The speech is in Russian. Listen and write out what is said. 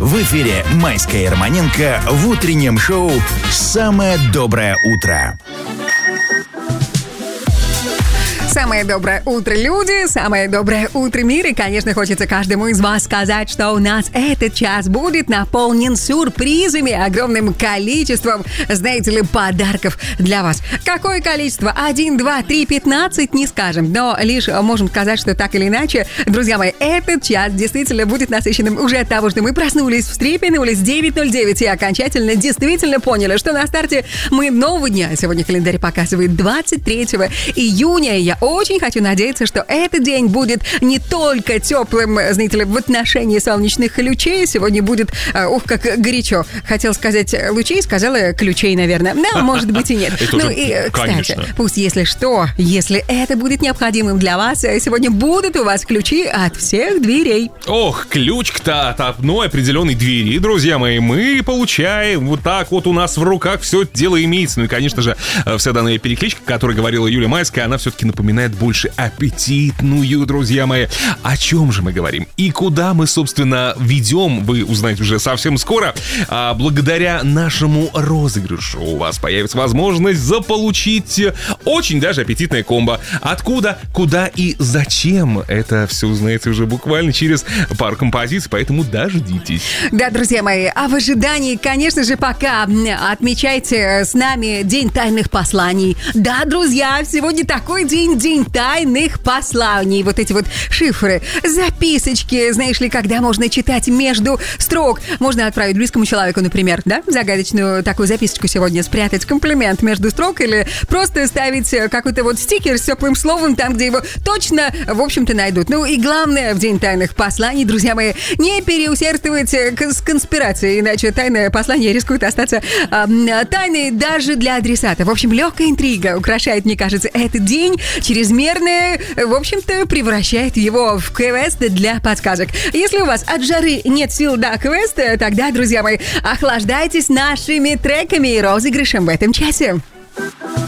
В эфире Майская и Романенко в утреннем шоу «Самое доброе утро». Самое доброе утро, люди, самое доброе утро, мир. И, конечно, хочется каждому из вас сказать, что у нас этот час будет наполнен сюрпризами, огромным количеством, знаете ли, подарков для вас. Какое количество? 1, 2, 3, 15, не скажем, но лишь можем сказать, что так или иначе, друзья мои, этот час действительно будет насыщенным уже от того, что мы проснулись, встрепенулись 9:09 и окончательно действительно поняли, что на старте мы нового дня. Сегодня календарь показывает 23 июня, и я очень хочу надеяться, что этот день будет не только теплым, знаете ли, в отношении солнечных лучей. Сегодня будет, как горячо. Хотела сказать лучей, сказала ключей, наверное. Да, может быть и нет. Кстати, пусть если что, если это будет необходимым для вас, сегодня будут у вас ключи от всех дверей. Ох, ключ-то от одной определенной двери, друзья мои, мы получаем. Вот так вот у нас в руках все это дело имеется. Ну и, конечно же, вся данная перекличка, о которой говорила Юлия Майская, она все-таки напоминает больше аппетитную, друзья мои. О чем же мы говорим? И куда мы, собственно, ведем, вы узнаете уже совсем скоро. Благодаря нашему розыгрышу у вас появится возможность заполучить очень даже аппетитное комбо. Откуда, куда и зачем? Это все узнаете уже буквально через пару композиций, поэтому дождитесь. Да, друзья мои, а в ожидании, конечно же, пока отмечайте с нами День тайных посланий. Да, друзья, сегодня такой день тайных посланий. Вот эти вот шифры, записочки, знаешь ли, когда можно читать между строк. Можно отправить близкому человеку, например, да, загадочную такую записочку сегодня, спрятать комплимент между строк или просто ставить какой-то вот стикер с теплым словом там, где его точно, в общем-то, найдут. Ну и главное в День тайных посланий, друзья мои, не переусердствовать с конспирацией, иначе тайное послание рискует остаться тайной даже для адресата. В общем, легкая интрига украшает, мне кажется, этот день. Чрезмерное, в общем-то, превращает его в квест для подсказок. Если у вас от жары нет сил до квеста, тогда, друзья мои, охлаждайтесь нашими треками и розыгрышем в этом часе.